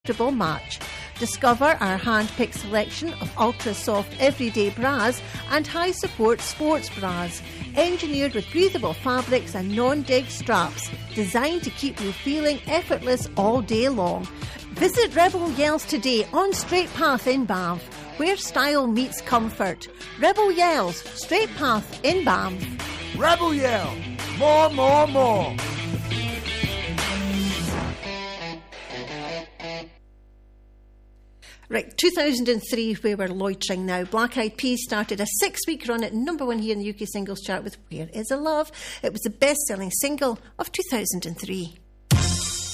match. Discover our hand-picked selection of ultra-soft everyday bras and high-support sports bras, engineered with breathable fabrics and non-dig straps, designed to keep you feeling effortless all day long. Visit Rebel Yells today on Straight Path in Banff, where style meets comfort. Rebel Yells, Straight Path in Banff. Rebel Yell, more, more, more. Right, 2003, we were loitering now. Black Eyed Peas started a 6-week run at number 1 here in the UK singles chart with Where Is a Love. It was the best-selling single of 2003.